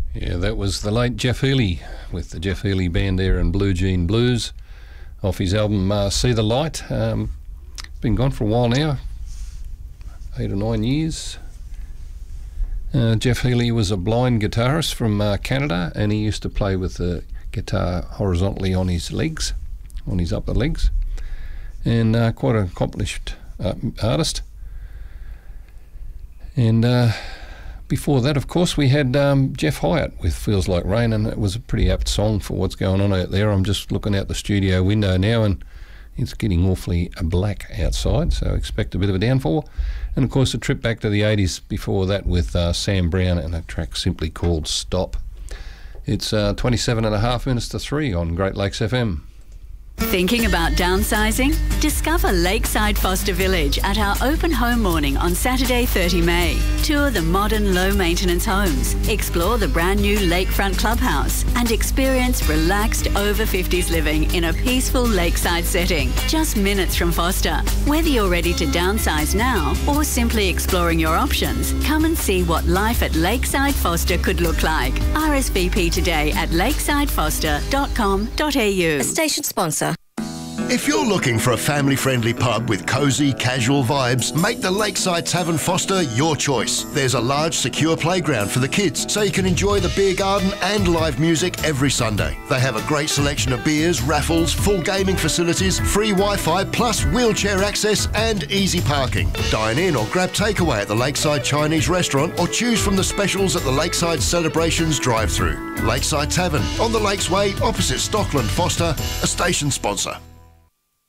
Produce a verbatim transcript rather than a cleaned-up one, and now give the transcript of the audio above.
Yeah, that was the late Jeff Healey with the Jeff Healey Band there and Blue Jean Blues off his album uh, See the Light. Um, been gone for a while now, eight or nine years. Uh, Jeff Healey was a blind guitarist from uh, Canada, and he used to play with the guitar horizontally on his legs, on his upper legs, and uh, quite an accomplished uh, artist. And uh, before that, of course, we had um, Jeff Hyatt with Feels Like Rain, and it was a pretty apt song for what's going on out there. I'm just looking out the studio window now, and it's getting awfully black outside, so expect a bit of a downfall. And, of course, a trip back to the eighties before that with uh, Sam Brown and a track simply called Stop. It's uh, twenty-seven and a half minutes to three on Great Lakes F M. Thinking about downsizing? Discover Lakeside Foster Village at our open home morning on Saturday, the thirtieth of May. Tour the modern low-maintenance homes, explore the brand new lakefront clubhouse, and experience relaxed over fifties living in a peaceful lakeside setting, just minutes from Foster. Whether you're ready to downsize now or simply exploring your options, come and see what life at Lakeside Foster could look like. R S V P today at lakeside foster dot com dot a u. A station sponsor. If you're looking for a family-friendly pub with cosy, casual vibes, make the Lakeside Tavern Foster your choice. There's a large, secure playground for the kids, so you can enjoy the beer garden and live music every Sunday. They have a great selection of beers, raffles, full gaming facilities, free Wi-Fi, plus wheelchair access and easy parking. Dine in or grab takeaway at the Lakeside Chinese restaurant or choose from the specials at the Lakeside Celebrations drive-through. Lakeside Tavern, on the Lakes Way, opposite Stockland Foster, a station sponsor.